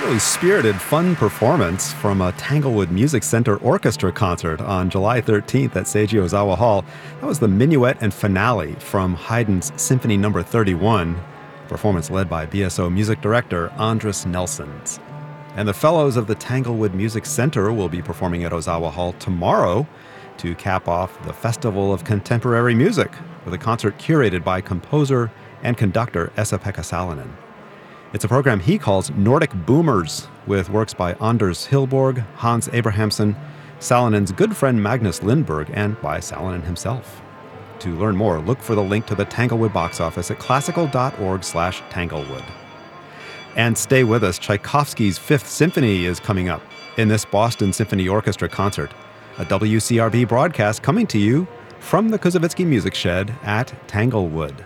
Really spirited, fun performance from a Tanglewood Music Center Orchestra concert on July 13th at Seiji Ozawa Hall. That was the minuet and finale from Haydn's Symphony No. 31, performance led by BSO music director Andris Nelsons. And the fellows of the Tanglewood Music Center will be performing at Ozawa Hall tomorrow to cap off the Festival of Contemporary Music with a concert curated by composer and conductor Esa-Pekka Salonen. It's a program he calls Nordic Boomers, with works by Anders Hillborg, Hans Abrahamsson, Salonen's good friend Magnus Lindberg, and by Salonen himself. To learn more, look for the link to the Tanglewood box office at classical.org/Tanglewood. And stay with us, Tchaikovsky's Fifth Symphony is coming up in this Boston Symphony Orchestra concert, a WCRB broadcast coming to you from the Koussevitzky Music Shed at Tanglewood.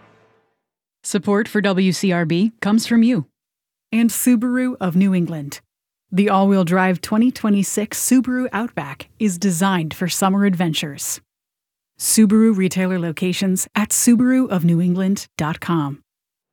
Support for WCRB comes from you and Subaru of New England. The all-wheel drive 2026 Subaru Outback is designed for summer adventures. Subaru retailer locations at SubaruofNewEngland.com.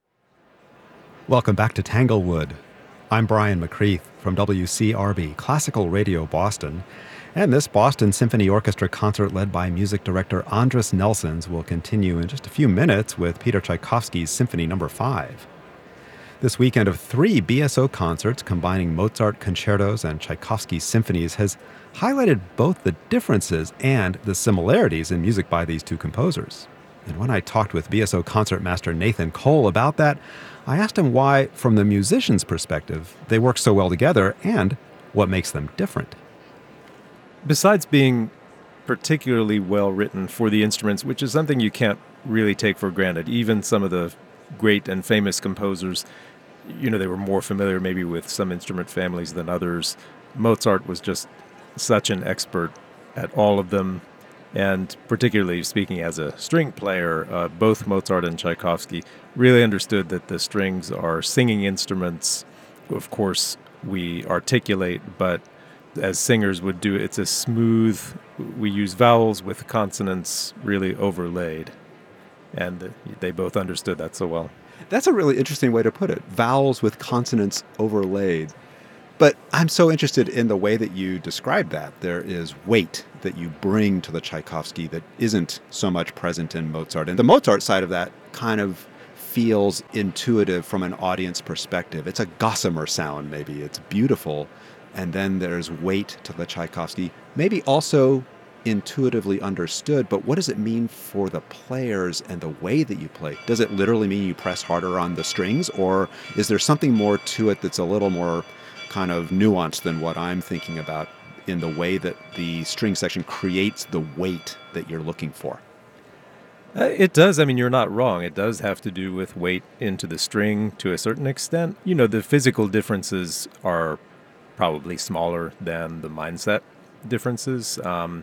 Welcome back to Tanglewood. I'm Brian McCreath from WCRB Classical Radio Boston. And this Boston Symphony Orchestra concert led by music director Andris Nelsons will continue in just a few minutes with Peter Tchaikovsky's Symphony No. 5. This weekend of 3 BSO concerts combining Mozart concertos and Tchaikovsky symphonies has highlighted both the differences and the similarities in music by these two composers. And when I talked with BSO concertmaster Nathan Cole about that, I asked him why, from the musician's perspective, they work so well together and what makes them different. Besides being particularly well written for the instruments, which is something you can't really take for granted, even some of the great and famous composers, they were more familiar maybe with some instrument families than others. Mozart was just such an expert at all of them, and particularly speaking as a string player, both Mozart and Tchaikovsky really understood that the strings are singing instruments. Of course, we articulate, but as singers would do, it's a smooth, we use vowels with consonants really overlaid. And they both understood that so well. That's a really interesting way to put it. Vowels with consonants overlaid. But I'm so interested in the way that you describe that. There is weight that you bring to the Tchaikovsky that isn't so much present in Mozart. And the Mozart side of that kind of feels intuitive from an audience perspective. It's a gossamer sound, maybe. It's beautiful. And then there's weight to the Tchaikovsky, maybe also intuitively understood, but what does it mean for the players and the way that you play? Does it literally mean you press harder on the strings, or is there something more to it that's a little more kind of nuanced than what I'm thinking about in the way that the string section creates the weight that you're looking for? It does. I mean, you're not wrong. It does have to do with weight into the string to a certain extent. The physical differences are probably smaller than the mindset differences.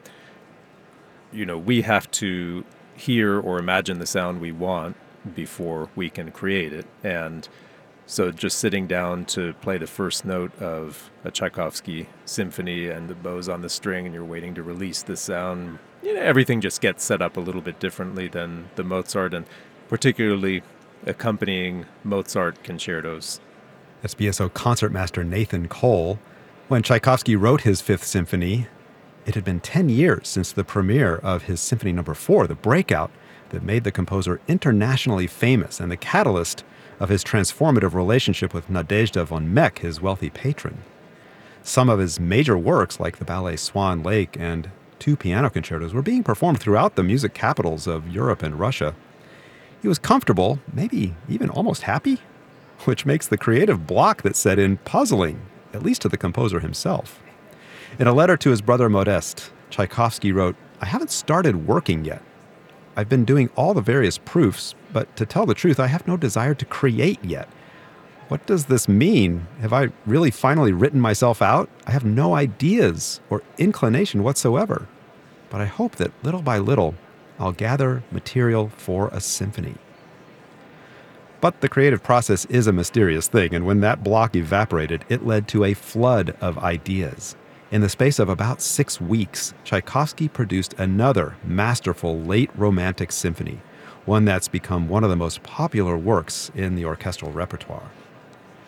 We have to hear or imagine the sound we want before we can create it. And so just sitting down to play the first note of a Tchaikovsky symphony and the bow's on the string and you're waiting to release the sound, everything just gets set up a little bit differently than the Mozart and particularly accompanying Mozart concertos. SBSO concertmaster Nathan Cole. When Tchaikovsky wrote his Fifth Symphony, it had been 10 years since the premiere of his Symphony No. 4, the breakout that made the composer internationally famous and the catalyst of his transformative relationship with Nadezhda von Meck, his wealthy patron. Some of his major works, like the ballet Swan Lake and 2 piano concertos, were being performed throughout the music capitals of Europe and Russia. He was comfortable, maybe even almost happy, which makes the creative block that set in puzzling, at least to the composer himself. In a letter to his brother Modest, Tchaikovsky wrote, "I haven't started working yet. I've been doing all the various proofs, but to tell the truth, I have no desire to create yet. What does this mean? Have I really finally written myself out? I have no ideas or inclination whatsoever. But I hope that little by little, I'll gather material for a symphony." But the creative process is a mysterious thing, and when that block evaporated, it led to a flood of ideas. In the space of about 6 weeks, Tchaikovsky produced another masterful late Romantic symphony, one that's become one of the most popular works in the orchestral repertoire.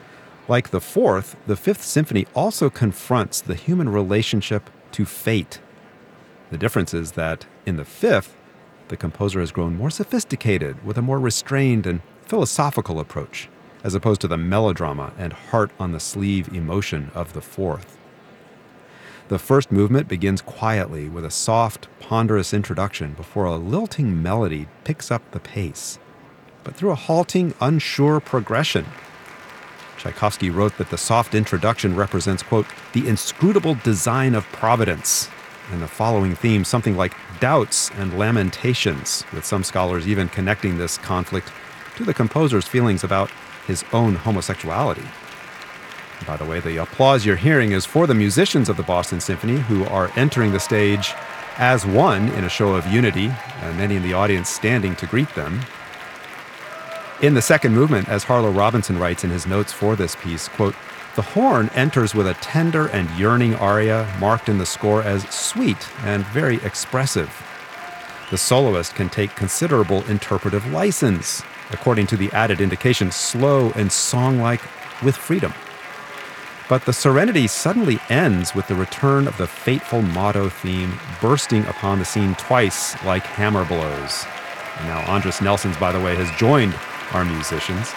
Like the Fourth, the Fifth Symphony also confronts the human relationship to fate. The difference is that in the Fifth, the composer has grown more sophisticated with a more restrained and philosophical approach, as opposed to the melodrama and heart-on-the-sleeve emotion of the Fourth. The first movement begins quietly with a soft, ponderous introduction before a lilting melody picks up the pace, but through a halting, unsure progression. Tchaikovsky wrote that the soft introduction represents, quote, the inscrutable design of Providence, and the following theme something like doubts and lamentations, with some scholars even connecting this conflict to the composer's feelings about his own homosexuality. By the way, the applause you're hearing is for the musicians of the Boston Symphony, who are entering the stage as one in a show of unity, and many in the audience standing to greet them. In the second movement, as Harlow Robinson writes in his notes for this piece, quote, the horn enters with a tender and yearning aria marked in the score as sweet and very expressive. The soloist can take considerable interpretive license, according to the added indication, slow and song-like with freedom. But the serenity suddenly ends with the return of the fateful motto theme bursting upon the scene twice like hammer blows. And now Andris Nelsons, by the way, has joined our musicians.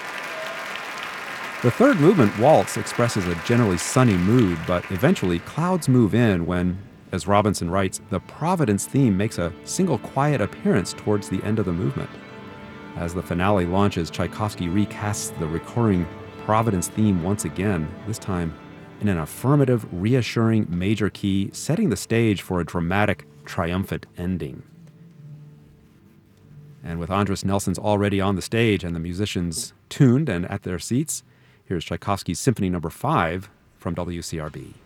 The third movement, Waltz, expresses a generally sunny mood, but eventually clouds move in when, as Robinson writes, the Providence theme makes a single quiet appearance towards the end of the movement. As the finale launches, Tchaikovsky recasts the recurring Providence theme once again, this time in an affirmative, reassuring major key, setting the stage for a dramatic, triumphant ending. And with Andris Nelsons already on the stage and the musicians tuned and at their seats, here's Tchaikovsky's Symphony No. 5 from WCRB.